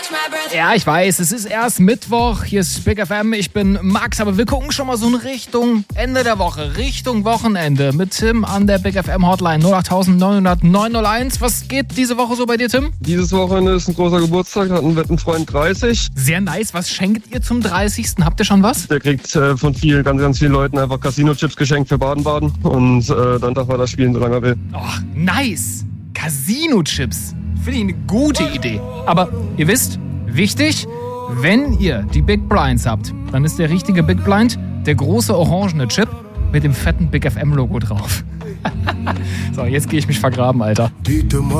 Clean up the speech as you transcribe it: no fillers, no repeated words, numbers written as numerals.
Ja, ich weiß, es ist erst Mittwoch, hier ist Big FM, ich bin Max, aber wir gucken schon mal so in Richtung Ende der Woche, Richtung Wochenende mit Tim an der Big FM Hotline 08900 901. Was geht diese Woche so bei dir, Tim? Dieses Wochenende ist ein großer Geburtstag, hat ein Wettenfreund 30. Sehr nice, was schenkt ihr zum 30.? Habt ihr schon was? Der kriegt von ganz vielen Leuten einfach Casino-Chips geschenkt für Baden-Baden und dann darf er das spielen, solange er will. Oh, nice! Casino-Chips. Finde ich eine gute Idee. Aber ihr wisst, wichtig, wenn ihr die Big Blinds habt, dann ist der richtige Big Blind der große orangene Chip mit dem fetten Big FM Logo drauf. So, jetzt gehe ich mich vergraben, Alter.